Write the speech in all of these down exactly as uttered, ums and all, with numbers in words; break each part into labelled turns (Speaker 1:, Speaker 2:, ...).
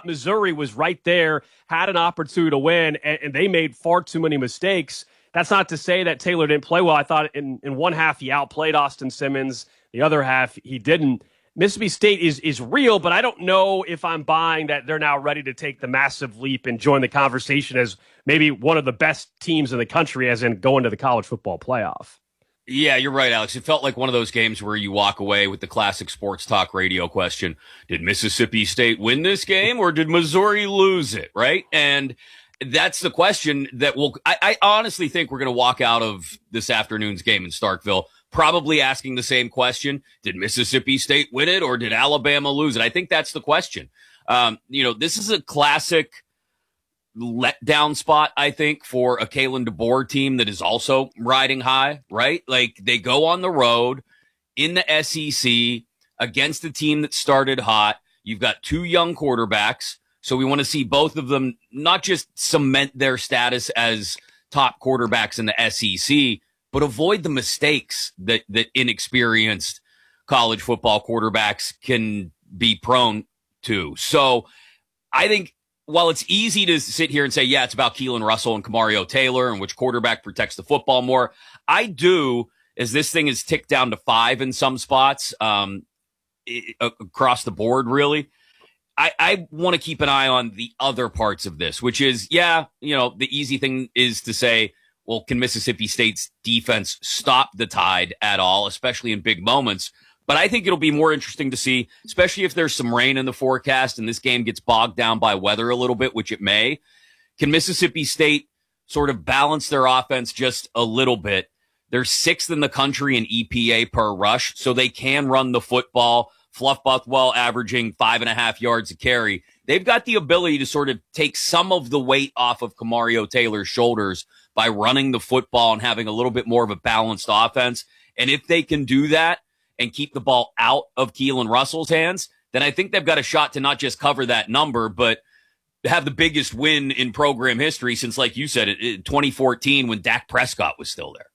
Speaker 1: thought Missouri was right there, had an opportunity to win, and, and they made far too many mistakes. That's not to say that Taylor didn't play well. I thought in, in one half he outplayed Austin Simmons. The other half he didn't. Mississippi State is is real, but I don't know if I'm buying that they're now ready to take the massive leap and join the conversation as maybe one of the best teams in the country, as in going to the college football playoff.
Speaker 2: Yeah, you're right, Alex. It felt like one of those games where you walk away with the classic sports talk radio question. Did Mississippi State win this game or did Missouri lose it, right? And that's the question that will I, I honestly think we're going to walk out of this afternoon's game in Starkville probably asking the same question. Did Mississippi State win it or did Alabama lose it? I think that's the question. Um, you know, this is a classic letdown spot, I think, for a Kalen DeBoer team that is also riding high, right? Like, they go on the road in the S E C against a team that started hot. You've got two young quarterbacks, so we want to see both of them not just cement their status as top quarterbacks in the S E C, but avoid the mistakes that, that inexperienced college football quarterbacks can be prone to. So I think while it's easy to sit here and say, yeah, it's about Keelan Russell and Kamario Taylor and which quarterback protects the football more, I do, as this thing is ticked down to five in some spots um, it, across the board, really, I, I want to keep an eye on the other parts of this, which is, yeah, you know, the easy thing is to say, well, can Mississippi State's defense stop the Tide at all, especially in big moments? But I think it'll be more interesting to see, especially if there's some rain in the forecast and this game gets bogged down by weather a little bit, which it may. Can Mississippi State sort of balance their offense just a little bit? They're sixth in the country in E P A per rush, so they can run the football. Fluff Buffwell averaging five and a half yards a carry. They've got the ability to sort of take some of the weight off of Kamario Taylor's shoulders by running the football and having a little bit more of a balanced offense. And if they can do that and keep the ball out of Keelan Russell's hands, then I think they've got a shot to not just cover that number, but have the biggest win in program history since, like you said, in twenty fourteen when Dak Prescott was still there.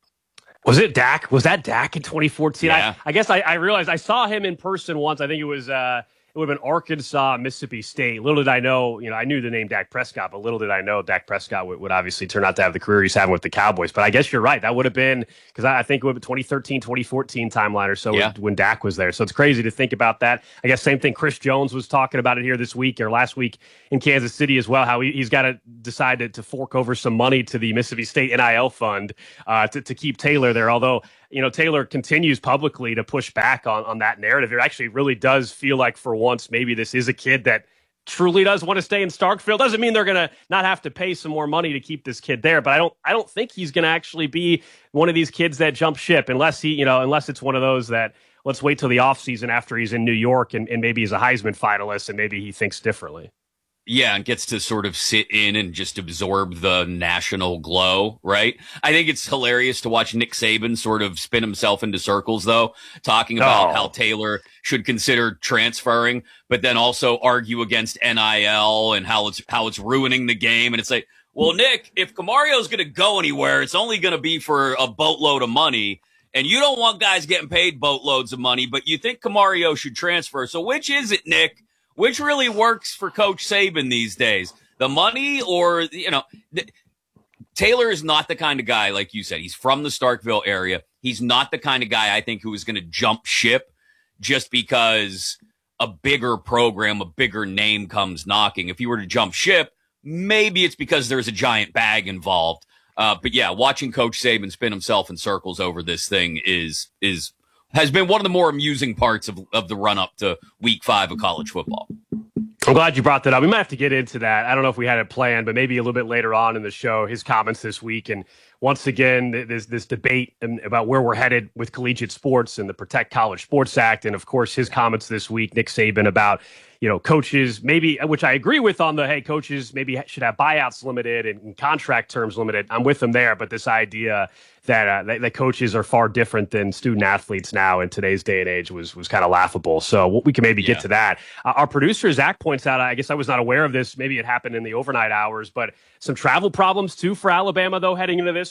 Speaker 1: Was it Dak? Was that Dak in twenty fourteen?
Speaker 2: Yeah.
Speaker 1: I, I guess I, I realized I saw him in person once. I think it was uh, it would have been Arkansas, Mississippi State. Little did I know, you know, I knew the name Dak Prescott, but little did I know Dak Prescott would, would obviously turn out to have the career he's having with the Cowboys. But I guess you're right. That would have been, because I, I think it would have been twenty thirteen, twenty fourteen timeline or so
Speaker 2: yeah.
Speaker 1: when, when Dak was there. So it's crazy to think about that. I guess same thing. Chris Jones was talking about it here this week or last week in Kansas City as well, how he, he's got to decide to, to fork over some money to the Mississippi State N I L fund uh, to, to keep Taylor there. Although, you know, Taylor continues publicly to push back on, on that narrative. It actually really does feel like for once, maybe this is a kid that truly does want to stay in Starkville. Doesn't mean they're going to not have to pay some more money to keep this kid there, but I don't, I don't think he's going to actually be one of these kids that jump ship unless he, you know, unless it's one of those that let's wait till the offseason after he's in New York and, and maybe he's a Heisman finalist and maybe he thinks differently.
Speaker 2: Yeah, and gets to sort of sit in and just absorb the national glow, right? I think it's hilarious to watch Nick Saban sort of spin himself into circles, though, talking about
Speaker 1: oh.
Speaker 2: how Taylor should consider transferring, but then also argue against N I L and how it's how it's ruining the game. And it's like, well, Nick, if Camario's going to go anywhere, it's only going to be for a boatload of money. And you don't want guys getting paid boatloads of money, but you think Kamario should transfer. So which is it, Nick? Which really works for Coach Saban these days? The money or, you know, th- Taylor is not the kind of guy, like you said, he's from the Starkville area. He's not the kind of guy, I think, who is going to jump ship just because a bigger program, a bigger name comes knocking. If he were to jump ship, maybe it's because there's a giant bag involved. Uh, but yeah, watching Coach Saban spin himself in circles over this thing is, is, has been one of the more amusing parts of, of the run up to week five of college football.
Speaker 1: I'm glad you brought that up. We might have to get into that. I don't know if we had it planned, but maybe a little bit later on in the show, his comments this week. And once again, there's this debate about where we're headed with collegiate sports and the Protect College Sports Act. And of course, his comments this week, Nick Saban, about, you know, coaches, maybe, which I agree with on the, hey, coaches maybe should have buyouts limited and contract terms limited. I'm with him there. But this idea that, uh, that, that coaches are far different than student athletes now in today's day and age was was kind of laughable. So we can maybe
Speaker 2: yeah.
Speaker 1: get to that. Uh, our producer, Zach, points out, I guess I was not aware of this. Maybe it happened in the overnight hours, but some travel problems too for Alabama, though, heading into this.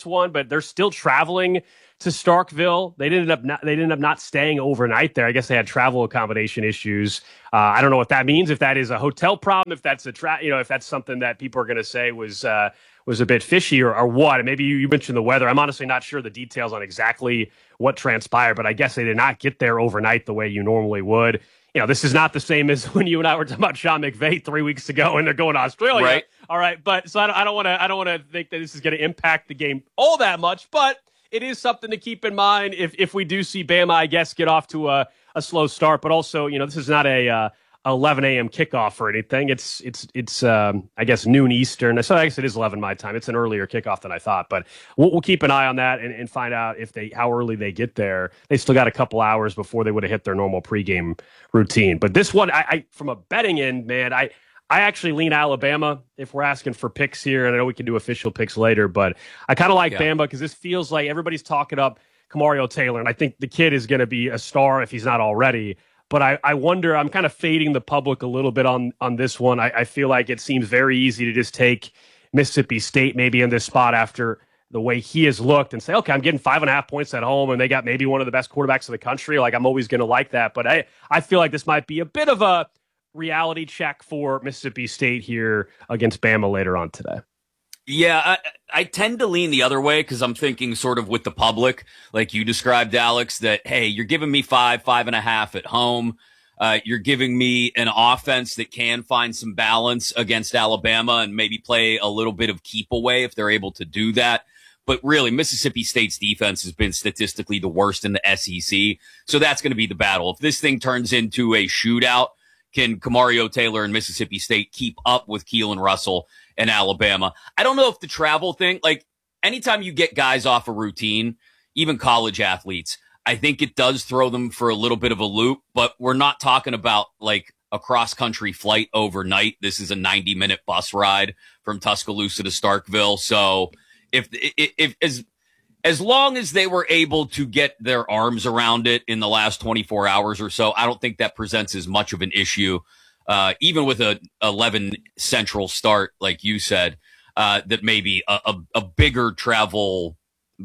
Speaker 1: this one, but they're still traveling to Starkville. They ended up not, they ended up not staying overnight there. I guess they had travel accommodation issues. Uh, I don't know what that means. If that is a hotel problem, if that's a tra- you know, if that's something that people are going to say was uh, was a bit fishy or, or what. And maybe you, you mentioned the weather. I'm honestly not sure the details on exactly what transpired, but I guess they did not get there overnight the way you normally would. You know, this is not the same as when you and I were talking about Sean McVay three weeks ago and they're going to Australia.
Speaker 2: Right.
Speaker 1: All right. But so I don't want to, I don't want to think that this is going to impact the game all that much, but it is something to keep in mind if, if we do see Bama, I guess, get off to a, a slow start. But also, you know, this is not a uh, eleven a.m. kickoff or anything. It's, it's, it's um, I guess, noon Eastern. So I guess it is eleven my time. It's an earlier kickoff than I thought. But we'll, we'll keep an eye on that and, and find out if they how early they get there. They still got a couple hours before they would have hit their normal pregame routine. But this one, I, I from a betting end, man, I – I actually lean Alabama if we're asking for picks here, and I know we can do official picks later, but I kind of like yeah. Bama because this feels like everybody's talking up Kamario Taylor, and I think the kid is going to be a star if he's not already. But I, I wonder, I'm kind of fading the public a little bit on, on this one. I, I feel like it seems very easy to just take Mississippi State maybe in this spot after the way he has looked and say, okay, I'm getting five and a half points at home, and they got maybe one of the best quarterbacks in the country. Like, I'm always going to like that. But I, I feel like this might be a bit of a reality check for Mississippi State here against Bama later on today.
Speaker 2: Yeah, I, I tend to lean the other way because I'm thinking sort of with the public, like you described, Alex, that, hey, you're giving me five, five and a half at home. Uh, you're giving me an offense that can find some balance against Alabama and maybe play a little bit of keep away if they're able to do that. But really, Mississippi State's defense has been statistically the worst in the S E C. So that's going to be the battle. If this thing turns into a shootout, can Kamario Taylor and Mississippi State keep up with Keelan Russell and Alabama? I don't know if the travel thing, like anytime you get guys off a routine, even college athletes, I think it does throw them for a little bit of a loop, but we're not talking about like a cross-country flight overnight. This is a ninety minute bus ride from Tuscaloosa to Starkville. So if, if, if as, As long as they were able to get their arms around it in the last twenty-four hours or so, I don't think that presents as much of an issue, uh, even with a eleven Central start, like you said, uh, that maybe a, a, a bigger travel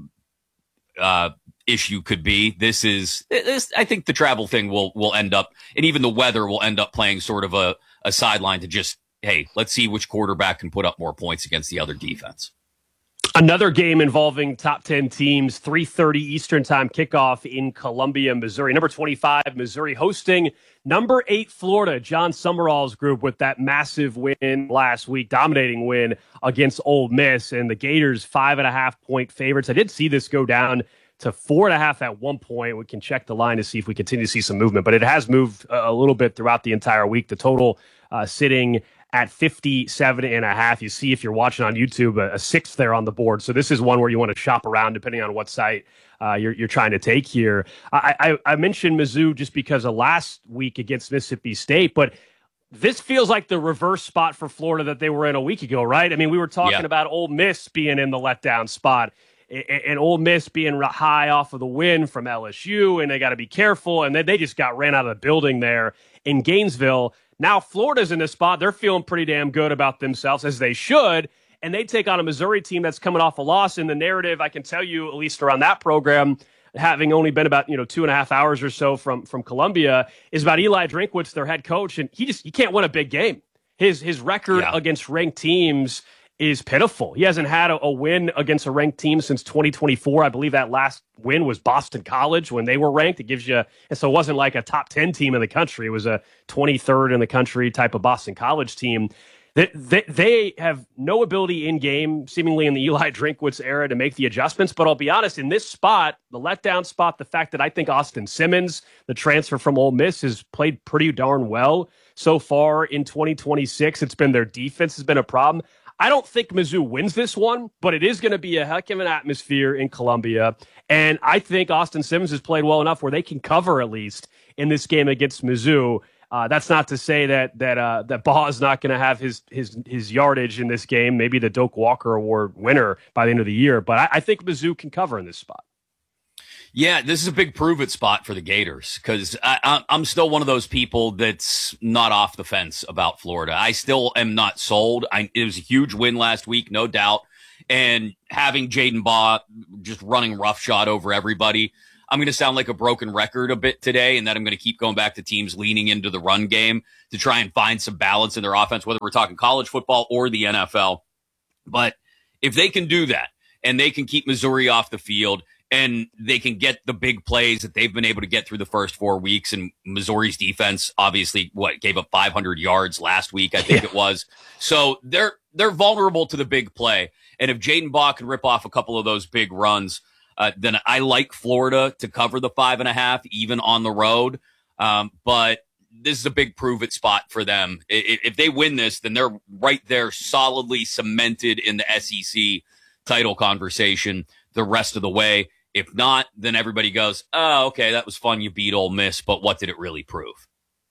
Speaker 2: uh, issue could be. This is, this, I think the travel thing will will end up, and even the weather will end up playing sort of a, a sideline to just, hey, let's see which quarterback can put up more points against the other defense.
Speaker 1: Another game involving top ten teams, three thirty Eastern time kickoff in Columbia, Missouri. Number twenty-five, Missouri hosting number eight, Florida. John Summerall's group with that massive win last week, dominating win against Ole Miss. And the Gators, five and a half point favorites. I did see this go down to four and a half at one point. We can check the line to see if we continue to see some movement, but it has moved a little bit throughout the entire week. The total uh, sitting at fifty-seven and a half. You see, if you're watching on YouTube, a, a sixth there on the board. So this is one where you want to shop around depending on what site uh, you're, you're trying to take here. I, I, I mentioned Mizzou just because of last week against Mississippi State, but this feels like the reverse spot for Florida that they were in a week ago, right? I mean, we were talking yeah. about Ole Miss being in the letdown spot and Ole Miss being high off of the win from L S U, and they got to be careful. And then they just got ran out of the building there in Gainesville. Now Florida's in this spot. They're feeling pretty damn good about themselves, as they should, and they take on a Missouri team that's coming off a loss. In the narrative, I can tell you, at least around that program, having only been about you know two and a half hours or so from from Columbia, is about Eli Drinkwitz, their head coach, and he just he can't win a big game. His his record yeah. against ranked teams is pitiful. He hasn't had a, a win against a ranked team since twenty twenty-four. I believe that last win was Boston College when they were ranked. It gives you, and so it wasn't like a top ten team in the country. It was a twenty-third in the country type of Boston College team. They, they, they have no ability in game, seemingly in the Eli Drinkwitz era, to make the adjustments. But I'll be honest, in this spot, the letdown spot, the fact that I think Austin Simmons, the transfer from Ole Miss, has played pretty darn well so far in twenty twenty-six. It's been their defense has been a problem. I don't think Mizzou wins this one, but it is going to be a heck of an atmosphere in Columbia. And I think Austin Simmons has played well enough where they can cover at least in this game against Mizzou. Uh, that's not to say that that uh, that Baugh is not going to have his his his yardage in this game, maybe the Doak Walker Award winner by the end of the year. But I, I think Mizzou can cover in this spot.
Speaker 2: Yeah, this is a big prove-it spot for the Gators because I'm still one of those people that's not off the fence about Florida. I still am not sold. I, it was a huge win last week, no doubt. and having Jaden Baugh just running roughshod over everybody. I'm going to sound like a broken record a bit today, and that I'm going to keep going back to teams leaning into the run game to try and find some balance in their offense, whether we're talking college football or the N F L. But if they can do that and they can keep Missouri off the field and they can get the big plays that they've been able to get through the first four weeks, and Missouri's defense obviously what gave up five hundred yards last week, I think yeah. it was. So they're they're vulnerable to the big play. And if Jaden Baugh can rip off a couple of those big runs, Uh, then I like Florida to cover the five and a half, even on the road. Um, but this is a big prove-it spot for them. If, if they win this, then they're right there solidly cemented in the S E C title conversation the rest of the way. If not, then everybody goes, oh, okay, that was fun. You beat Ole Miss, but what did it really prove?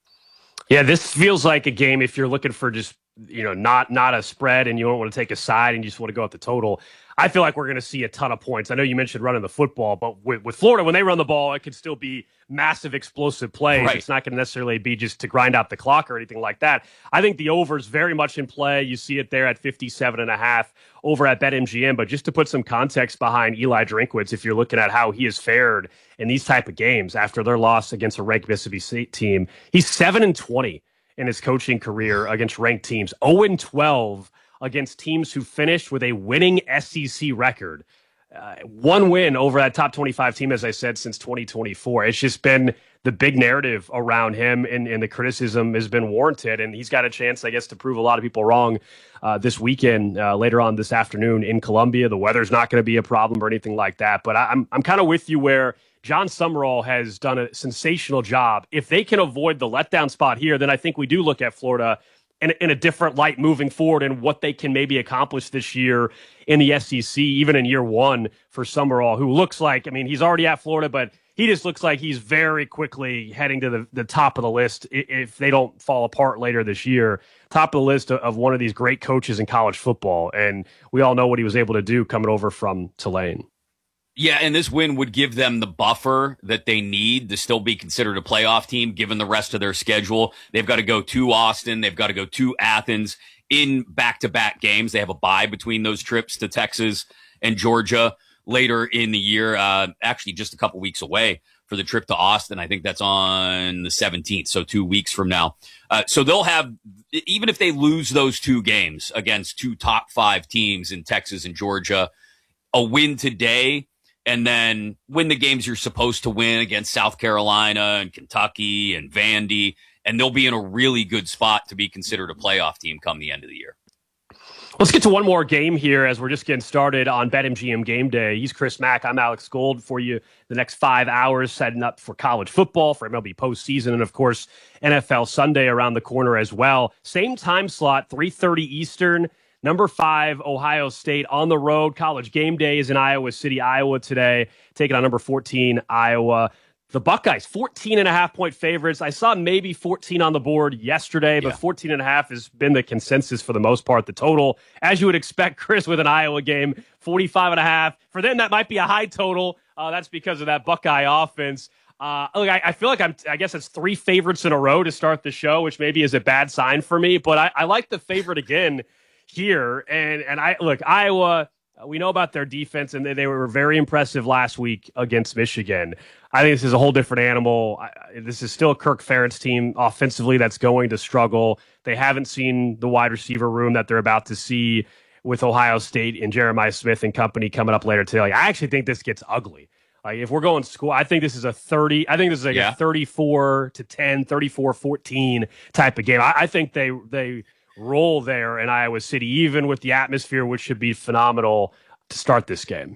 Speaker 1: Yeah, this feels like a game if you're looking for just, you know, not not a spread and you don't want to take a side and you just want to go at the total. I feel like we're going to see a ton of points. I know you mentioned running the football, but with, with Florida, when they run the ball, it could still be massive explosive plays. Right. It's not going to necessarily be just to grind out the clock or anything like that. I think the over is very much in play. You see it there at fifty-seven and a half over at BetMGM. But just to put some context behind Eli Drinkwitz, if you're looking at how he has fared in these type of games after their loss against a ranked Mississippi State team, he's seven and twenty in his coaching career against ranked teams, oh and twelve against teams who finished with a winning S E C record. Uh, one win over that top twenty-five team, as I said, since twenty twenty-four. It's just been the big narrative around him, and, and the criticism has been warranted. And he's got a chance, I guess, to prove a lot of people wrong uh, this weekend, uh, later on this afternoon in Columbia. The weather's not going to be a problem or anything like that. But I, I'm I'm kind of with you where John Summerall has done a sensational job. If they can avoid the letdown spot here, then I think we do look at Florida in, in a different light moving forward and what they can maybe accomplish this year in the S E C, even in year one for Summerall, who looks like, I mean, he's already at Florida, but he just looks like he's very quickly heading to the, the top of the list if they don't fall apart later this year. Top of the list of one of these great coaches in college football. And we all know what he was able to do coming over from Tulane.
Speaker 2: Yeah, and this win would give them the buffer that they need to still be considered a playoff team, given the rest of their schedule. They've got to go to Austin. They've got to go to Athens in back-to-back games. They have a bye between those trips to Texas and Georgia later in the year, uh, actually just a couple weeks away for the trip to Austin. I think that's on the seventeenth, so two weeks from now. Uh, so they'll have, even if they lose those two games against two top five teams in Texas and Georgia, a win today, and then win the games you're supposed to win against South Carolina and Kentucky and Vandy, and they'll be in a really good spot to be considered a playoff team come the end of the year.
Speaker 1: Let's get to one more game here as we're just getting started on BetMGM Game Day. He's Chris Mack. I'm Alex Gold for you the next five hours, setting up for college football, for M L B postseason, and, of course, N F L Sunday around the corner as well. Same time slot, three thirty Eastern. Number five, Ohio State on the road. College Game Day is in Iowa City, Iowa today, taking on number fourteen, Iowa. The Buckeyes, fourteen and a half point favorites. I saw maybe fourteen on the board yesterday, but yeah. fourteen and a half has been the consensus for the most part. The total, as you would expect, Chris, with an Iowa game, forty-five and a half. For them, that might be a high total. Uh, that's because of that Buckeye offense. Uh, look, I, I feel like I'm, I guess it's three favorites in a row to start the show, which maybe is a bad sign for me, but I, I like the favorite again here. And, and I look, Iowa, we know about their defense, and they, they were very impressive last week against Michigan. I think this is a whole different animal. I, this is still a Kirk Ferentz team offensively that's going to struggle. They haven't seen the wide receiver room that they're about to see with Ohio State and Jeremiah Smith and company coming up later today. Like, I actually think this gets ugly. Like, if we're going school, I think this is a thirty. I think this is like yeah. a thirty-four to ten, thirty-four fourteen type of game. I, I think they they roll there in Iowa City, even with the atmosphere, which should be phenomenal to start this game.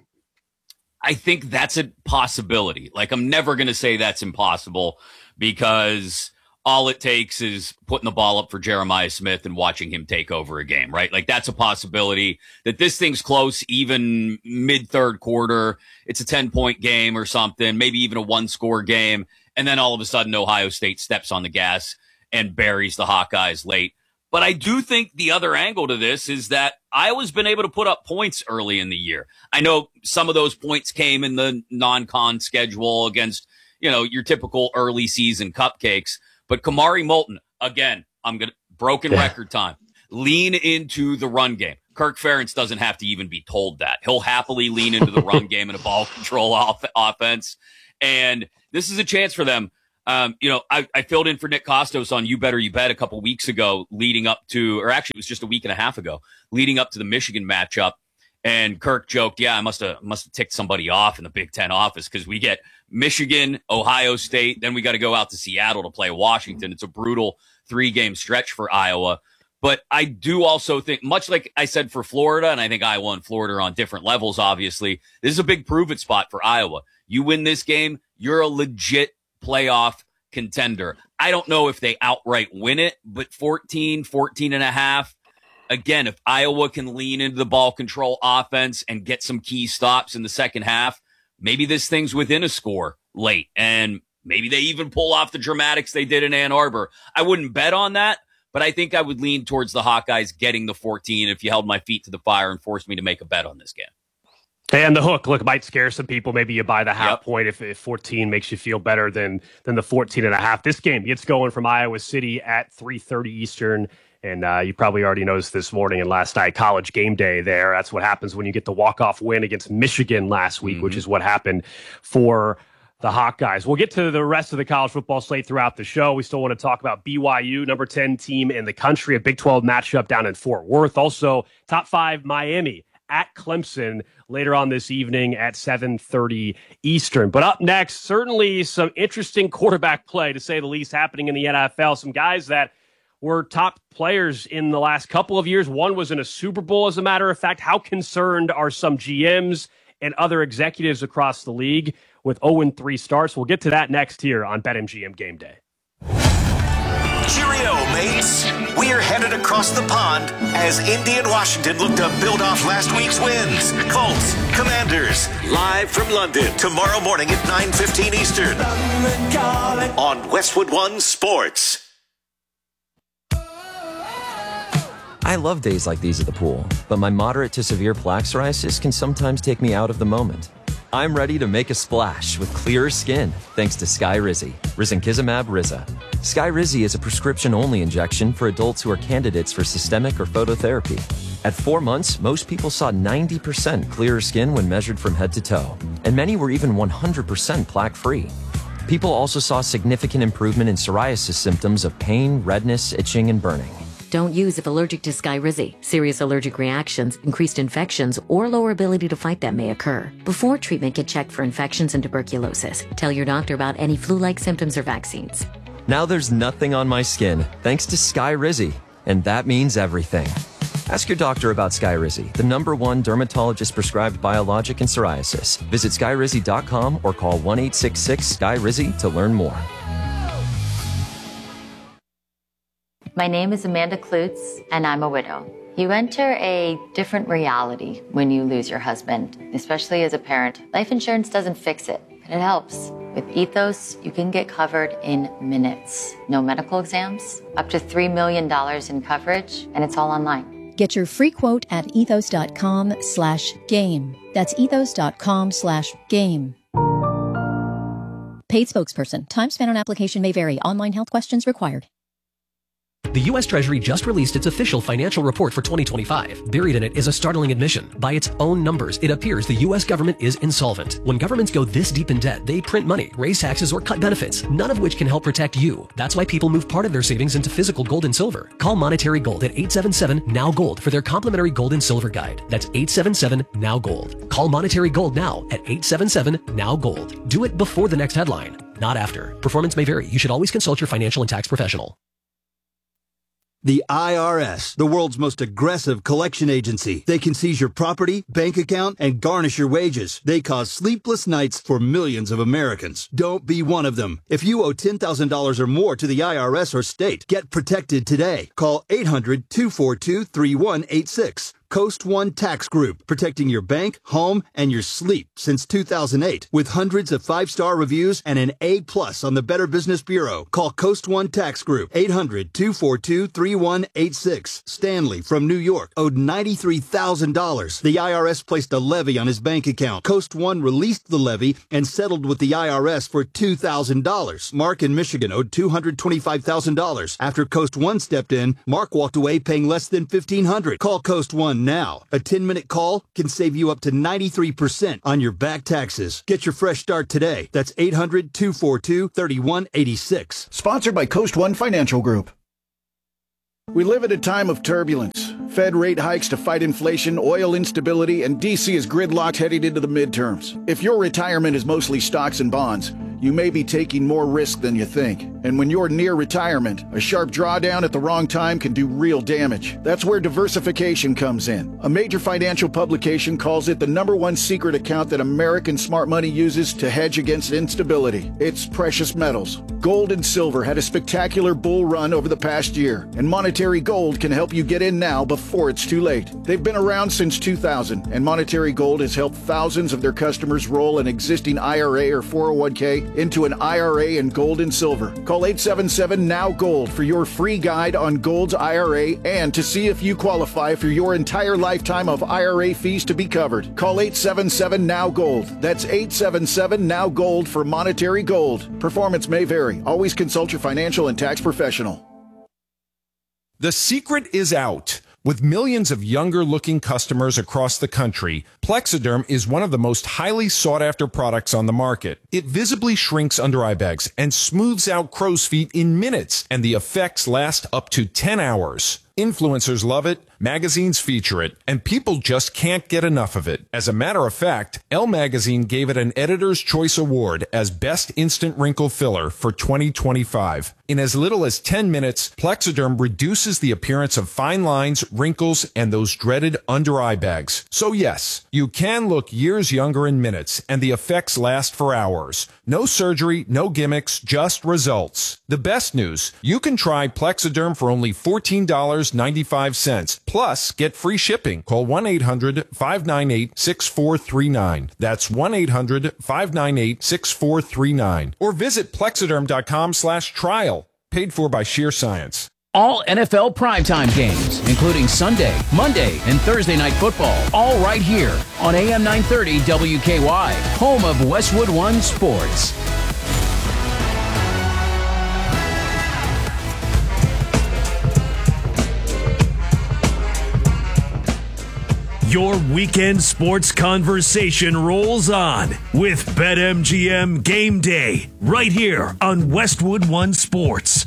Speaker 2: I think that's a possibility. Like, I'm never going to say that's impossible, because all it takes is putting the ball up for Jeremiah Smith and watching him take over a game, right? Like, that's a possibility that this thing's close, even mid third quarter. It's a ten point game or something, maybe even a one score game. And then all of a sudden, Ohio State steps on the gas and buries the Hawkeyes late. But I do think the other angle to this is that Iowa's been able to put up points early in the year. I know some of those points came in the non-con schedule against, you know, your typical early season cupcakes. But Kamari Moulton, again, I'm going to broken record time. Lean into the run game. Kirk Ferentz doesn't have to even be told that. He'll happily lean into the run game and a ball control off- offense. And this is a chance for them. Um, you know, I, I filled in for Nick Costos on You Better You Bet a couple weeks ago, leading up to, or actually it was just a week and a half ago, leading up to the Michigan matchup. And Kirk joked, yeah, I must have must have ticked somebody off in the Big Ten office because we get Michigan, Ohio State, then we got to go out to Seattle to play Washington. It's a brutal three-game stretch for Iowa. But I do also think, much like I said for Florida, and I think Iowa and Florida are on different levels, obviously, this is a big prove-it spot for Iowa. You win this game, you're a legit playoff contender. I don't know if they outright win it, but fourteen, fourteen and a half. Again, if Iowa can lean into the ball control offense and get some key stops in the second half, maybe this thing's within a score late, and maybe they even pull off the dramatics they did in Ann Arbor. I wouldn't bet on that, but I think I would lean towards the Hawkeyes getting the fourteen if you held my feet to the fire and forced me to make a bet on this game.
Speaker 1: And the hook, look, might scare some people. Maybe you buy the half
Speaker 2: Yep.
Speaker 1: point if, if fourteen makes you feel better than than the fourteen and a half. This game gets going from Iowa City at three thirty Eastern. And uh, you probably already noticed this morning and last night, College game day there. That's what happens when you get the walk-off win against Michigan last week, mm-hmm. which is what happened for the Hawkeyes. We'll get to the rest of the college football slate throughout the show. We still want to talk about B Y U, number ten team in the country, a Big twelve matchup down in Fort Worth. Also, top five Miami at Clemson later on this evening at seven thirty Eastern. But up next, certainly some interesting quarterback play, to say the least, happening in the N F L. Some guys that were top players in the last couple of years. One was in a Super Bowl, as a matter of fact. How concerned are some G Ms and other executives across the league with oh and three starts? We'll get to that next here on BetMGM Game Day.
Speaker 3: Cheerio, mates. We're headed across the pond as Indy and Washington look to build off last week's wins. Colts, Commanders, live from London tomorrow morning at nine fifteen Eastern on Westwood One Sports.
Speaker 4: I love days like these at the pool, but my moderate to severe plaque psoriasis can sometimes take me out of the moment. I'm ready to make a splash with clearer skin thanks to Skyrizi, risankizumab Riza. Skyrizi is a prescription-only injection for adults who are candidates for systemic or phototherapy. At four months, most people saw ninety percent clearer skin when measured from head to toe, and many were even one hundred percent plaque-free. People also saw significant improvement in psoriasis symptoms of pain, redness, itching, and burning.
Speaker 5: Don't use if allergic to Skyrizi. Serious allergic reactions, increased infections, or lower ability to fight them may occur. Before treatment, get checked for infections and tuberculosis. Tell your doctor about any flu-like symptoms or vaccines.
Speaker 4: Now there's nothing on my skin thanks to Skyrizi, and that means everything. Ask your doctor about Skyrizi, the number one dermatologist-prescribed biologic in psoriasis. Visit skyrizi dot com or call one eight six six Sky Rizi to learn more.
Speaker 6: My name is Amanda Klutz, and I'm a widow. You enter a different reality when you lose your husband, especially as a parent. Life insurance doesn't fix it, but it helps. With Ethos, you can get covered in minutes. No medical exams, up to three million dollars in coverage, and it's all online.
Speaker 7: Get your free quote at ethos.com slash game. That's ethos.com slash game. Paid spokesperson. Time spent on application may vary. Online health questions required.
Speaker 8: The U S Treasury just released its official financial report for twenty twenty-five. Buried in it is a startling admission. By its own numbers, it appears the U S government is insolvent. When governments go this deep in debt, they print money, raise taxes, or cut benefits, none of which can help protect you. That's why people move part of their savings into physical gold and silver. Call Monetary Gold at eight seven seven, N O W Gold for their complimentary gold and silver guide. That's eight seven seven, N O W Gold. Call Monetary Gold now at eight seven seven, N O W Gold. Do it before the next headline, not after. Performance may vary. You should always consult your financial and tax professional.
Speaker 9: The I R S, the world's most aggressive collection agency. They can seize your property, bank account, and garnish your wages. They cause sleepless nights for millions of Americans. Don't be one of them. If you owe ten thousand dollars or more to the I R S or state, get protected today. Call eight hundred, two four two, three one eight six. Coast One Tax Group, protecting your bank, home, and your sleep since two thousand eight. With hundreds of five-star reviews and an A plus on the Better Business Bureau. Call Coast One Tax Group, eight hundred, two four two, three one eight six. Stanley from New York owed ninety-three thousand dollars. The I R S placed a levy on his bank account. Coast One released the levy and settled with the I R S for two thousand dollars. Mark in Michigan owed two hundred twenty-five thousand dollars. After Coast One stepped in, Mark walked away paying less than fifteen hundred dollars. Call Coast One now. A ten-minute call can save you up to ninety-three percent on your back taxes. Get your fresh start today. That's eight hundred, two four two, three one eight six.
Speaker 10: Sponsored by Coast One Financial Group. We live at a time of turbulence. Fed rate hikes to fight inflation, oil instability, and D C is gridlocked heading into the midterms. If your retirement is mostly stocks and bonds, you may be taking more risk than you think. And when you're near retirement, a sharp drawdown at the wrong time can do real damage. That's where diversification comes in. A major financial publication calls it the number one secret account that American smart money uses to hedge against instability. It's precious metals. Gold and silver had a spectacular bull run over the past year, and Monetary Gold can help you get in now before it's too late. They've been around since two thousand, and Monetary Gold has helped thousands of their customers roll an existing I R A or four oh one k into an I R A in gold and silver. Call eight seven seven, N O W, GOLD for your free guide on Gold's I R A and to see if you qualify for your entire lifetime of I R A fees to be covered. Call eight seven seven, N O W, GOLD. That's eight seven seven, N O W, GOLD for Monetary Gold. Performance may vary. Always consult your financial and tax professional.
Speaker 11: The secret is out. With millions of younger-looking customers across the country, Plexiderm is one of the most highly sought-after products on the market. It visibly shrinks under-eye bags and smooths out crow's feet in minutes, and the effects last up to ten hours. Influencers love it, magazines feature it, and people just can't get enough of it. As a matter of fact, Elle Magazine gave it an Editor's Choice Award as Best Instant Wrinkle Filler for twenty twenty-five. In as little as ten minutes, Plexiderm reduces the appearance of fine lines, wrinkles, and those dreaded under-eye bags. So yes, you can look years younger in minutes, and the effects last for hours. No surgery, no gimmicks, just results. The best news, you can try Plexiderm for only fourteen dollars and ninety-five cents. Plus, get free shipping. Call one eight hundred, five nine eight, six four three nine. That's one eight hundred, five nine eight, six four three nine. Or visit Plexiderm.com slash trial. Paid for by Sheer Science.
Speaker 12: All N F L primetime games, including Sunday, Monday, and Thursday night football, all right here on A M nine thirty W K Y, home of Westwood One Sports.
Speaker 13: Your weekend sports conversation rolls on with BetMGM Game Day right here on Westwood One Sports.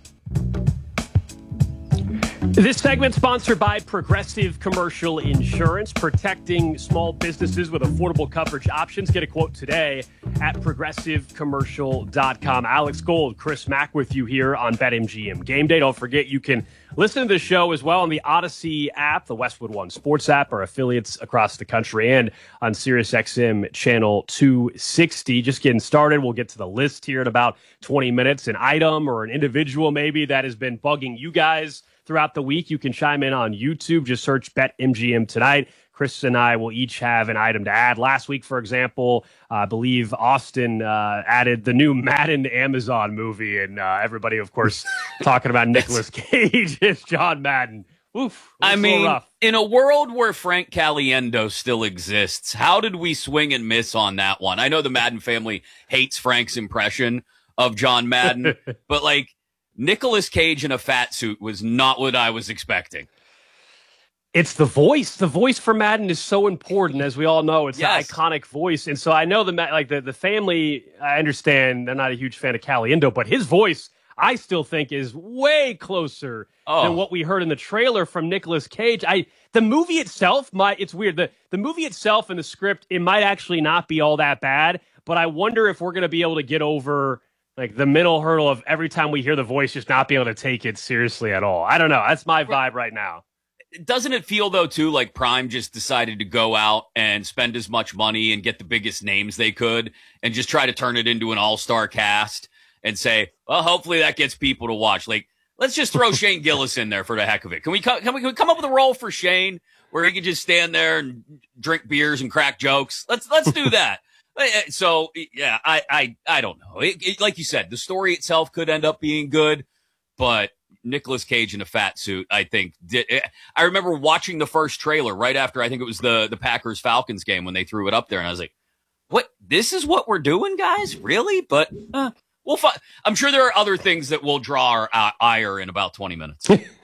Speaker 1: This segment sponsored by Progressive Commercial Insurance, protecting small businesses with affordable coverage options. Get a quote today at progressive commercial dot com. Alex Gold, Chris Mack with you here on BetMGM Game Day. Don't forget you can listen to the show as well on the Odyssey app, the Westwood One Sports app, our affiliates across the country, and on SiriusXM channel two sixty. Just getting started. We'll get to the list here in about twenty minutes. An item or an individual maybe that has been bugging you guys throughout the week. You can chime in on YouTube. Just search BetMGM tonight. Chris and I will each have an item to add. Last week, for example, uh, I believe Austin uh, added the new Madden Amazon movie, and uh, everybody, of course, talking about Nicolas Cage as John Madden. Oof.
Speaker 2: I mean, rough. In a world where Frank Caliendo still exists, how did we swing and miss on that one? I know the Madden family hates Frank's impression of John Madden, but like, Nicolas Cage in a fat suit was not what I was expecting.
Speaker 1: It's the voice. The voice for Madden is so important, as we all know. It's
Speaker 2: yes.
Speaker 1: an iconic voice. And so I know the like the, the family, I understand they're not a huge fan of Caliendo, but his voice, I still think, is way closer oh. than what we heard in the trailer from Nicolas Cage. I the movie itself might it's weird. The the movie itself and the script, it might actually not be all that bad, but I wonder if we're gonna be able to get over like the mental hurdle of every time we hear the voice just not be able to take it seriously at all. I don't know. That's my vibe right now.
Speaker 2: Doesn't it feel, though, too, like Prime just decided to go out and spend as much money and get the biggest names they could and just try to turn it into an all-star cast and say, well, hopefully that gets people to watch. Like, let's just throw Shane Gillis in there for the heck of it. Can we, can we, can we come up with a role for Shane where he can just stand there and drink beers and crack jokes? Let's, let's do that. So, yeah, I, I, I don't know. It, it, like you said, the story itself could end up being good, but Nicolas Cage in a fat suit, I think, did. It, I remember watching the first trailer right after, I think it was the, the Packers-Falcons game when they threw it up there, and I was like, what? This is what we're doing, guys? Really? But uh, we'll fi- I'm sure there are other things that will draw our uh, ire in about twenty minutes.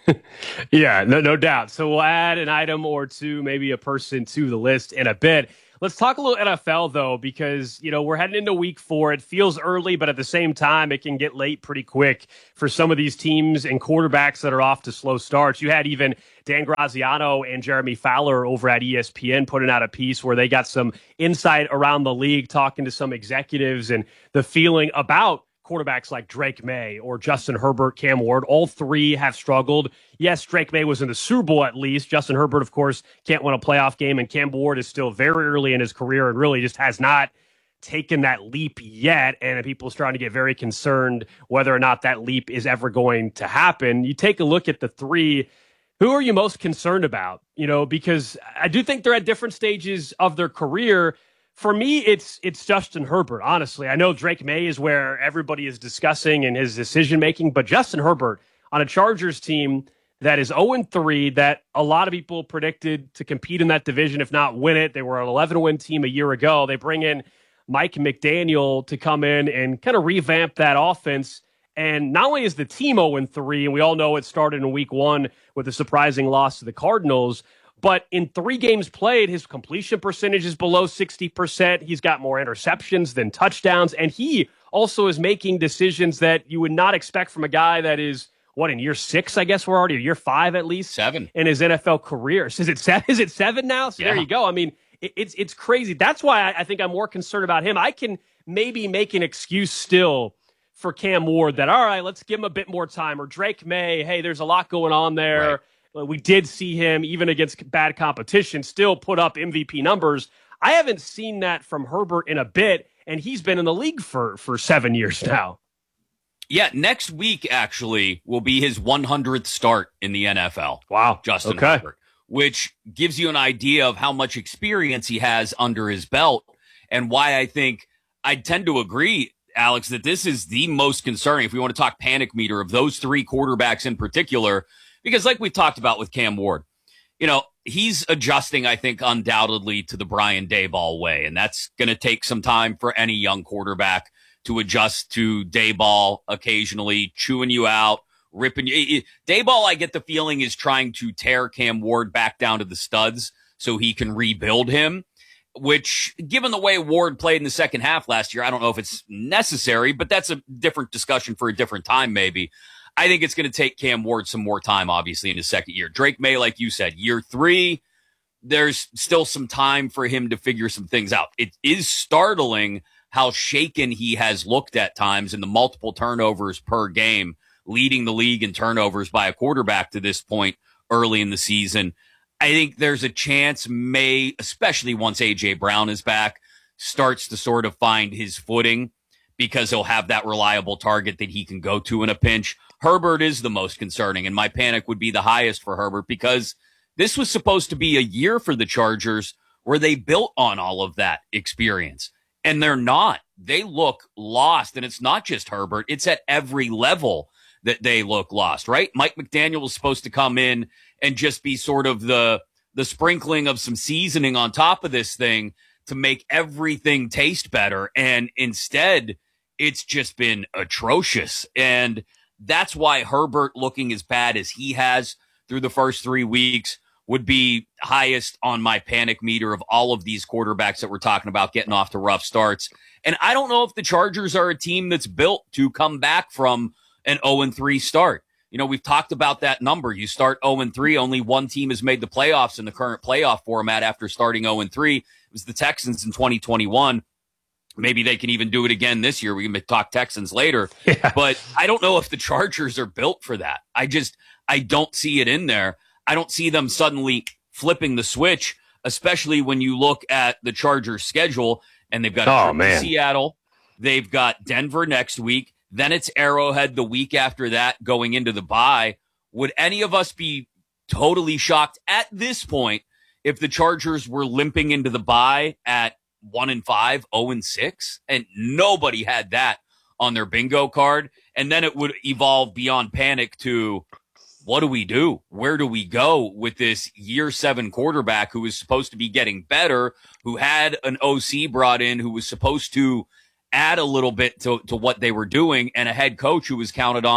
Speaker 1: Yeah, no, no doubt. So we'll add an item or two, maybe a person to the list in a bit. Let's talk a little N F L, though, because, you know, we're heading into week four. It feels early, but at the same time, it can get late pretty quick for some of these teams and quarterbacks that are off to slow starts. You had even Dan Graziano and Jeremy Fowler over at E S P N putting out a piece where they got some insight around the league, talking to some executives and the feeling about quarterbacks like Drake May or Justin Herbert, Cam Ward. All three have struggled. Yes, Drake May was in the Super Bowl at least. Justin Herbert, of course, can't win a playoff game, and Cam Ward is still very early in his career and really just has not taken that leap yet. And people are starting to get very concerned whether or not that leap is ever going to happen. You take a look at the three. Who are you most concerned about? You know, because I do think they're at different stages of their career. For me, it's it's Justin Herbert, honestly. I know Drake May is where everybody is discussing in his decision-making, but Justin Herbert on a Chargers team that is oh and three, that a lot of people predicted to compete in that division, if not win it. They were an eleven-win team a year ago. They bring in Mike McDaniel to come in and kind of revamp that offense. And not only is the team oh and three, and we all know it started in week one with a surprising loss to the Cardinals, but in three games played, his completion percentage is below sixty percent. He's got more interceptions than touchdowns. And he also is making decisions that you would not expect from a guy that is, what, in year six, I guess we're already, year five at least?
Speaker 2: Seven.
Speaker 1: In his N F L career. So is it seven, is it seven now? So
Speaker 2: yeah.
Speaker 1: There you go. I mean, it, it's it's crazy. That's why I, I think I'm more concerned about him. I can maybe make an excuse still for Cam Ward that, all right, let's give him a bit more time. Or Drake May, hey, there's a lot going on there. Right. We did see him, even against bad competition, still put up M V P numbers. I haven't seen that from Herbert in a bit, and he's been in the league for, for seven years now.
Speaker 2: Yeah, next week, actually, will be his one hundredth start in the N F L.
Speaker 1: Wow.
Speaker 2: Justin
Speaker 1: okay.
Speaker 2: Herbert, which gives you an idea of how much experience he has under his belt and why I think I tend to agree, Alex, that this is the most concerning, if we want to talk panic meter, of those three quarterbacks in particular. Because like we've talked about with Cam Ward, you know, he's adjusting, I think, undoubtedly to the Brian Daboll way. And that's going to take some time for any young quarterback to adjust to Daboll occasionally, chewing you out, ripping you. Daboll, I get the feeling, is trying to tear Cam Ward back down to the studs so he can rebuild him, which, given the way Ward played in the second half last year, I don't know if it's necessary, but that's a different discussion for a different time, maybe. I think it's going to take Cam Ward some more time, obviously, in his second year. Drake May, like you said, year three, there's still some time for him to figure some things out. It is startling how shaken he has looked at times in the multiple turnovers per game, leading the league in turnovers by a quarterback to this point early in the season. I think there's a chance May, especially once A J Brown is back, starts to sort of find his footing because he'll have that reliable target that he can go to in a pinch. Herbert is the most concerning, and my panic would be the highest for Herbert because this was supposed to be a year for the Chargers where they built on all of that experience, and they're not. They look lost, and it's not just Herbert. It's at every level that they look lost, right? Mike McDaniel was supposed to come in and just be sort of the, the sprinkling of some seasoning on top of this thing to make everything taste better, and instead, it's just been atrocious, and that's why Herbert, looking as bad as he has through the first three weeks, would be highest on my panic meter of all of these quarterbacks that we're talking about getting off to rough starts. And I don't know if the Chargers are a team that's built to come back from an oh and three start. You know, we've talked about that number. You start oh and three, only one team has made the playoffs in the current playoff format after starting oh and three. It was the Texans in twenty twenty-one. Maybe they can even do it again this year. We can talk Texans later. Yeah. But I don't know if the Chargers are built for that. I just, I don't see it in there. I don't see them suddenly flipping the switch, especially when you look at the Chargers schedule and they've got
Speaker 1: oh, man.
Speaker 2: Seattle. They've got Denver next week. Then it's Arrowhead the week after that going into the bye. Would any of us be totally shocked at this point if the Chargers were limping into the bye at one and five, oh and six, and nobody had that on their bingo card? And then it would evolve beyond panic to, what do we do? Where do we go with this year seven quarterback who is supposed to be getting better, who had an O C brought in, who was supposed to add a little bit to, to what they were doing, and a head coach who was counted on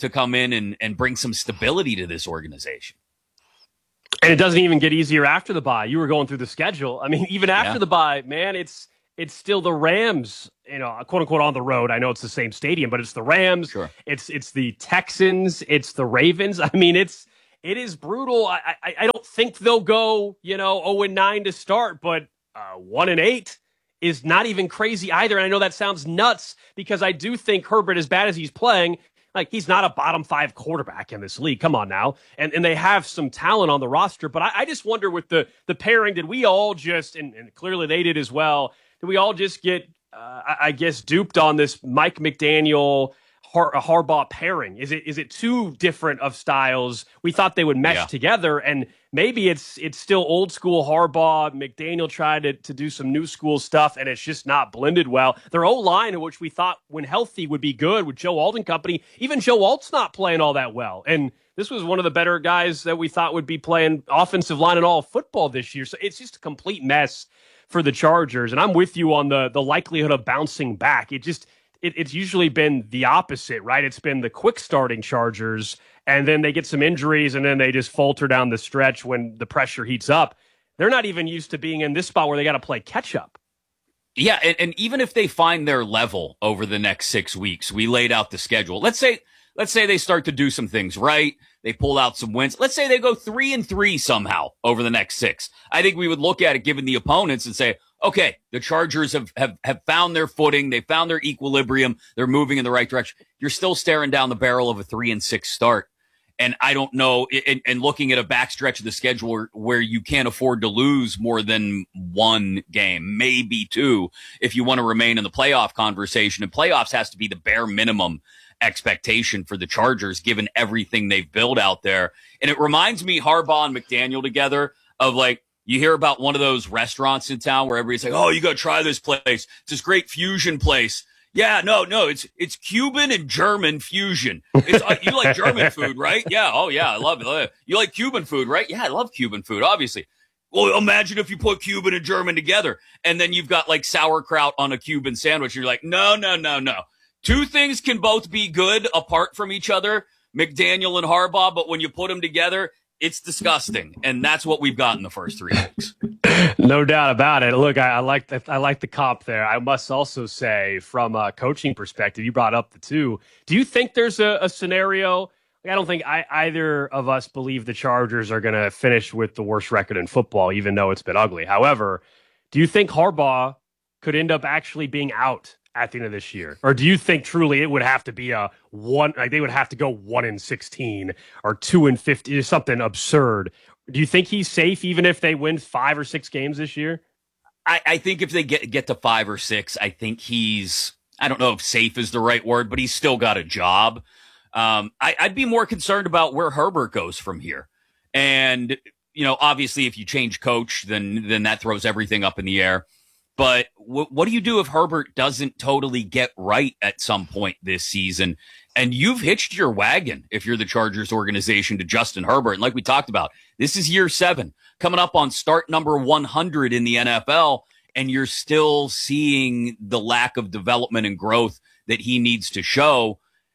Speaker 2: to come in and, and bring some stability to this organization.
Speaker 1: And it doesn't even get easier after the bye. You were going through the schedule. I mean, even after
Speaker 2: Yeah.
Speaker 1: the bye, man, it's it's still the Rams, you know, quote unquote on the road. I know it's the same stadium, but it's the Rams.
Speaker 2: Sure.
Speaker 1: It's it's the Texans. It's the Ravens. I mean, it's it is brutal. I I, I don't think they'll go, you know, oh and nine to start, but uh, one and eight is not even crazy either. And I know that sounds nuts because I do think Herbert, as bad as he's playing, like, he's not a bottom five quarterback in this league. Come on now. And and they have some talent on the roster. But I, I just wonder with the the pairing, did we all just, and, and clearly they did as well, did we all just get, uh, I, I guess, duped on this Mike McDaniel, Har- Harbaugh pairing? Is it is it too different of styles? We thought they would mesh
Speaker 2: Yeah.
Speaker 1: together, and maybe it's it's still old school Harbaugh. McDaniel tried to, to do some new school stuff, and it's just not blended well. Their O-line, which we thought when healthy would be good with Joe Alt and company, even Joe Alt's not playing all that well. And this was one of the better guys that we thought would be playing offensive line and all of football this year. So it's just a complete mess for the Chargers. And I'm with you on the the likelihood of bouncing back. It just It, it's usually been the opposite, right? It's been the quick starting Chargers, and then they get some injuries, and then they just falter down the stretch when the pressure heats up. They're not even used to being in this spot where they got to play catch up.
Speaker 2: Yeah, and, and even if they find their level over the next six weeks, we laid out the schedule. Let's say let's say they start to do some things right. They pull out some wins. Let's say they go three and three somehow over the next six. I think we would look at it given the opponents and say, okay, the Chargers have, have, have found their footing. They found their equilibrium. They're moving in the right direction. You're still staring down the barrel of a three and six start. And I don't know, and, and looking at a backstretch of the schedule where, where you can't afford to lose more than one game, maybe two, if you want to remain in the playoff conversation. And playoffs has to be the bare minimum expectation for the Chargers, given everything they've built out there. And it reminds me, Harbaugh and McDaniel together, of like, you hear about one of those restaurants in town where everybody's like, oh, you got to try this place. It's this great fusion place. Yeah, no, no, it's it's Cuban and German fusion. It's, uh, you like German food, right? Yeah, oh, yeah, I love it. I love it. You like Cuban food, right? Yeah, I love Cuban food, obviously. Well, imagine if you put Cuban and German together, and then you've got like sauerkraut on a Cuban sandwich. You're like, no, no, no, no. Two things can both be good apart from each other, McDaniel and Harbaugh, but when you put them together, it's disgusting, and that's what we've got in the first three weeks.
Speaker 1: No doubt about it. Look, I, I like the, I like the comp there. I must also say, from a coaching perspective, you brought up the two. Do you think there's a, a scenario? Like, I don't think I, either of us believe the Chargers are going to finish with the worst record in football, even though it's been ugly. However, do you think Harbaugh could end up actually being out at the end of this year? Or do you think truly it would have to be a one, like they would have to go one and sixteen or two and fifty or something absurd? Do you think he's safe even if they win five or six games this year?
Speaker 2: I, I think if they get get to five or six, I think he's, I don't know if safe is the right word, but he's still got a job. Um, I, I'd be more concerned about where Herbert goes from here. And, you know, obviously if you change coach, then then that throws everything up in the air. But w- what do you do if Herbert doesn't totally get right at some point this season? And you've hitched your wagon, if you're the Chargers organization, to Justin Herbert. And like we talked about, this is year seven, coming up on start number one hundred in the N F L, and you're still seeing the lack of development and growth that he needs to show.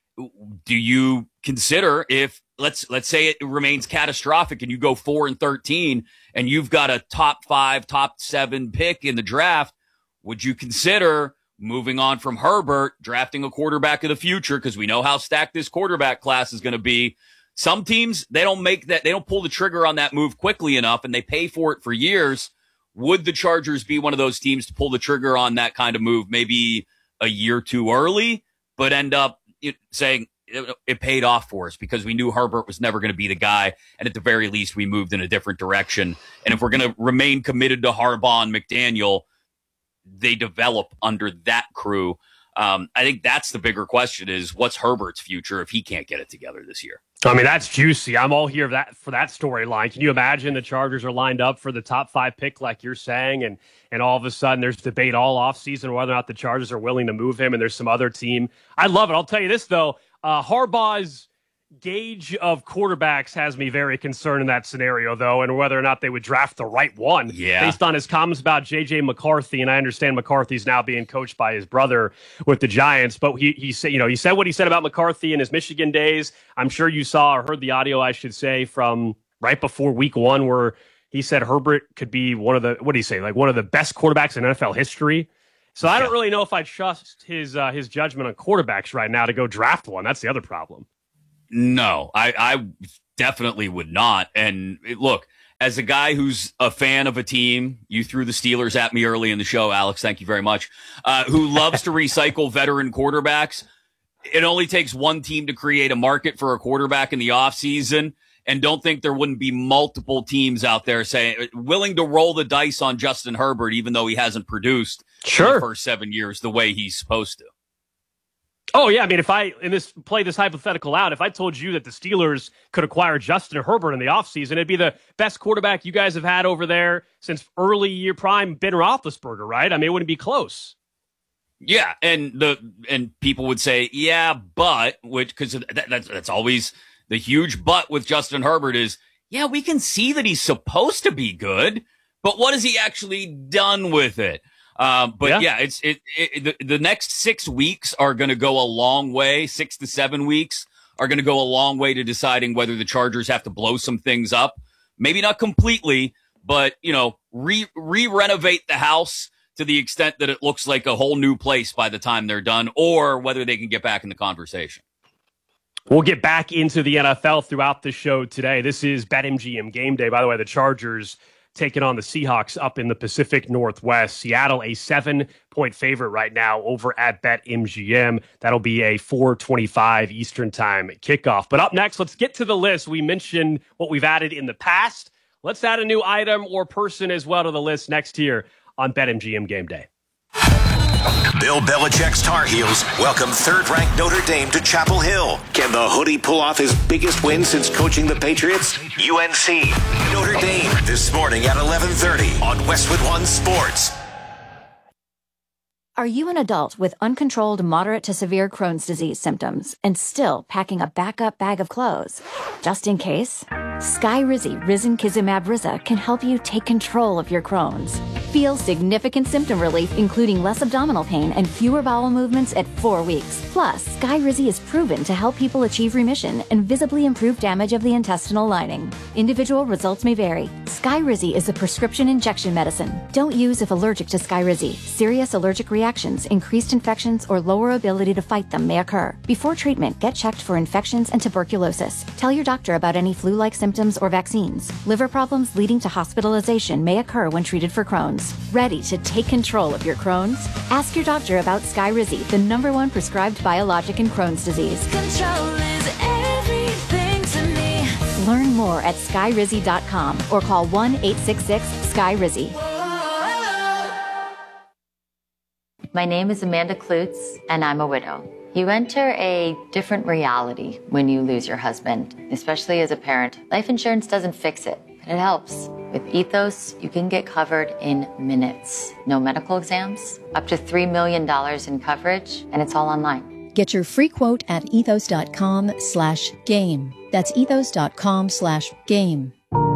Speaker 2: Do you consider, if let's let's say it remains catastrophic and you go four and thirteen and you've got a top five, top seven pick in the draft, would you consider moving on from Herbert, drafting a quarterback of the future? Because we know how stacked this quarterback class is going to be. Some teams, they don't make that, they don't pull the trigger on that move quickly enough, and they pay for it for years. Would the Chargers be one of those teams to pull the trigger on that kind of move maybe a year too early, but end up saying it, it paid off for us because we knew Herbert was never going to be the guy, and at the very least we moved in a different direction? And if we're going to remain committed to Harbaugh and McDaniel, they develop under that crew. Um, I think that's the bigger question, is what's Herbert's future if he can't get it together this year?
Speaker 1: I mean, that's juicy. I'm all here for that, for that storyline. Can you imagine the Chargers are lined up for the top five pick, like you're saying, and and all of a sudden there's debate all offseason whether or not the Chargers are willing to move him, and there's some other team. I love it. I'll tell you this, though. Uh, Harbaugh's, gauge of quarterbacks has me very concerned in that scenario, though, and whether or not they would draft the right one
Speaker 2: yeah.
Speaker 1: based on his comments about J J McCarthy. And I understand McCarthy's now being coached by his brother with the Giants, but he he said, you know, he said what he said about McCarthy in his Michigan days. I'm sure you saw or heard the audio, I should say, from right before week one, where he said Herbert could be one of the, what did he say, like one of the best quarterbacks in N F L history. So I don't really know if I trust his uh, his judgment on quarterbacks right now to go draft one. That's the other problem.
Speaker 2: No, I, I definitely would not. And look, as a guy who's a fan of a team, you threw the Steelers at me early in the show, Alex, thank you very much, uh, who loves to recycle veteran quarterbacks. It only takes one team to create a market for a quarterback in the offseason. And don't think there wouldn't be multiple teams out there saying willing to roll the dice on Justin Herbert, even though he hasn't produced
Speaker 1: sure.
Speaker 2: in the first seven years the way he's supposed to.
Speaker 1: Oh, yeah. I mean, if I in this play this hypothetical out, if I told you that the Steelers could acquire Justin Herbert in the offseason, it'd be the best quarterback you guys have had over there since early year prime Ben Roethlisberger, right? I mean, it wouldn't be close.
Speaker 2: Yeah, and the and people would say, yeah, but which because that, that's that's always the huge but with Justin Herbert is, yeah, we can see that he's supposed to be good, but what has he actually done with it? Um, but yeah, yeah it's it, it the, the next six weeks are going to go a long way. Six to seven weeks are going to go a long way to deciding whether the Chargers have to blow some things up. Maybe not completely, but you know, re re renovate the house to the extent that it looks like a whole new place by the time they're done, or whether they can get back in the conversation.
Speaker 1: We'll get back into the N F L throughout the show today. This is BetMGM Game Day. By the way, the Chargers taking on the Seahawks up in the Pacific Northwest. Seattle, a seven-point favorite right now over at BetMGM. That'll be a four twenty-five Eastern Time kickoff. But up next, let's get to the list. We mentioned what we've added in the past. Let's add a new item or person as well to the list next here on BetMGM Game Day.
Speaker 3: Bill Belichick's Tar Heels welcome third-ranked Notre Dame to Chapel Hill. Can the hoodie pull off his biggest win since coaching the Patriots? U N C, Notre Dame, this morning at eleven thirty on Westwood One Sports.
Speaker 14: Are you an adult with uncontrolled moderate to severe Crohn's disease symptoms and still packing a backup bag of clothes? Just in case? Skyrizi Risankizumab Riza can help you take control of your Crohn's. Feel significant symptom relief, including less abdominal pain and fewer bowel movements at four weeks. Plus, Skyrizi is proven to help people achieve remission and visibly improve damage of the intestinal lining. Individual results may vary. Skyrizi is a prescription injection medicine. Don't use if allergic to Skyrizi. Serious allergic reactions, increased infections, or lower ability to fight them may occur. Before treatment, get checked for infections and tuberculosis. Tell your doctor about any flu-like symptoms or vaccines. Liver problems leading to hospitalization may occur when treated for Crohn's. Ready to take control of your Crohn's? Ask your doctor about Skyrizi, the number one prescribed biologic in Crohn's disease.
Speaker 15: Control is everything to me.
Speaker 14: Learn more at skyrizi dot com or call one eight six six skyrizi.
Speaker 6: My name is Amanda Klutz, and I'm a widow. You enter a different reality when you lose your husband, especially as a parent. Life insurance doesn't fix it, but it helps. With Ethos, you can get covered in minutes. No medical exams, up to three million dollars in coverage, and it's all online.
Speaker 7: Get your free quote at ethos dot com slash game. That's ethos dot com slash game.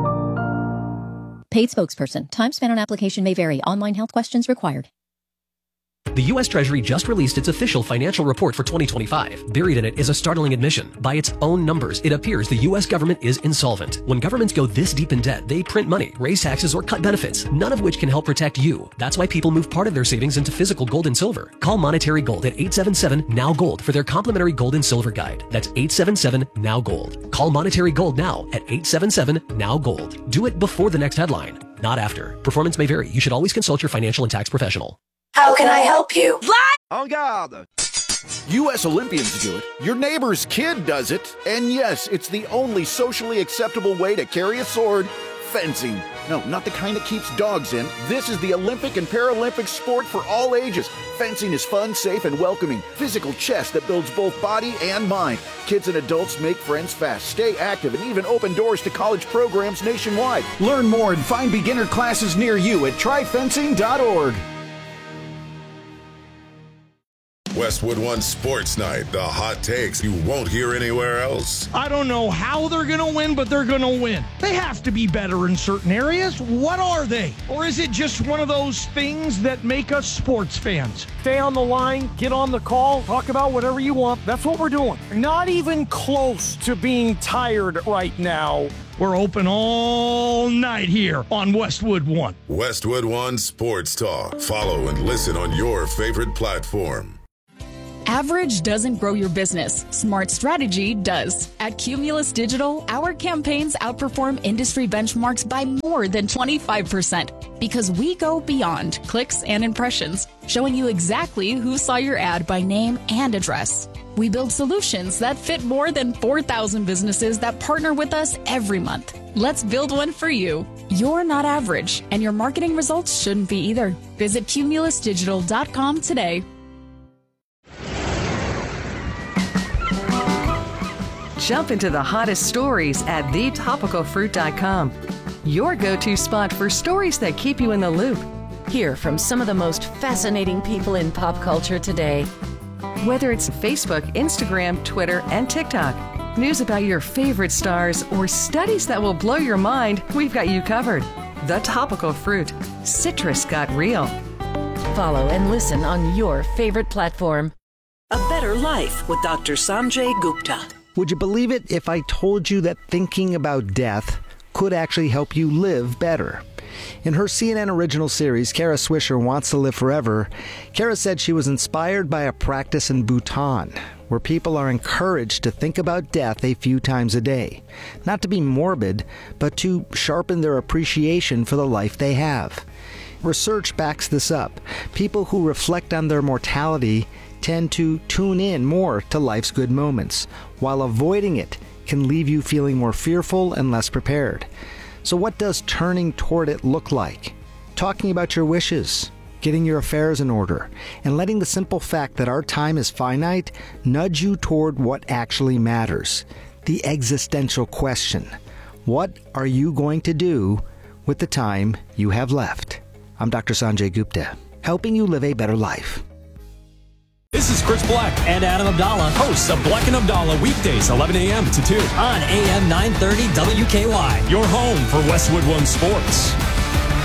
Speaker 7: Paid spokesperson. Time spent on application may vary. Online health questions required.
Speaker 8: The U S Treasury just released its official financial report for twenty twenty-five. Buried in it is a startling admission. By its own numbers, it appears the U S government is insolvent. When governments go this deep in debt, they print money, raise taxes, or cut benefits, none of which can help protect you. That's why people move part of their savings into physical gold and silver. Call Monetary Gold at eight seven seven, N O W, GOLD for their complimentary gold and silver guide. That's eight seven seven, N O W, GOLD. Call Monetary Gold now at eight seven seven, N O W, GOLD. Do it before the next headline, not after. Performance may vary. You should always consult your financial and tax professional.
Speaker 15: How can I help you?
Speaker 10: En garde! U S Olympians do it, your neighbor's kid does it, and yes, it's the only socially acceptable way to carry a sword, fencing. No, not the kind that keeps dogs in. This is the Olympic and Paralympic sport for all ages. Fencing is fun, safe, and welcoming. Physical chess that builds both body and mind. Kids and adults make friends fast, stay active, and even open doors to college programs nationwide. Learn more and find beginner classes near you at try fencing dot org.
Speaker 16: Westwood One Sports Night, the hot takes you won't hear anywhere else.
Speaker 17: I don't know how they're going to win, but they're going to win. They have to be better in certain areas. What are they? Or is it just one of those things that make us sports fans? Stay on the line, get on the call, talk about whatever you want. That's what we're doing. Not even close to being tired right now. We're open all night here on Westwood One.
Speaker 16: Westwood One Sports Talk. Follow and listen on your favorite platform.
Speaker 18: Average doesn't grow your business. Smart strategy does. At Cumulus Digital, our campaigns outperform industry benchmarks by more than twenty-five percent because we go beyond clicks and impressions, showing you exactly who saw your ad by name and address. We build solutions that fit more than four thousand businesses that partner with us every month. Let's build one for you. You're not average, and your marketing results shouldn't be either. Visit cumulus digital dot com today.
Speaker 19: Jump into the hottest stories at the topical fruit dot com. Your go-to spot for stories that keep you in the loop.
Speaker 20: Hear from some of the most fascinating people in pop culture today.
Speaker 19: Whether it's Facebook, Instagram, Twitter, and TikTok, news about your favorite stars, or studies that will blow your mind, we've got you covered. The Topical Fruit. Citrus got real.
Speaker 20: Follow and listen on your favorite platform.
Speaker 21: A Better Life with Doctor Sanjay Gupta.
Speaker 22: Would you believe it if I told you that thinking about death could actually help you live better? In her C N N original series, Kara Swisher Wants to Live Forever, Kara said she was inspired by a practice in Bhutan, where people are encouraged to think about death a few times a day. Not to be morbid, but to sharpen their appreciation for the life they have. Research backs this up. People who reflect on their mortality tend to tune in more to life's good moments, while avoiding it can leave you feeling more fearful and less prepared. So what does turning toward it look like? Talking about your wishes, getting your affairs in order, and letting the simple fact that our time is finite nudge you toward what actually matters. The existential question. What are you going to do with the time you have left? I'm Doctor Sanjay Gupta, helping you live a better life.
Speaker 23: This is Chris Black and Adam Abdallah, hosts of Black and Abdallah, weekdays eleven a.m. to two on A M nine thirty W K Y, your home for Westwood One Sports.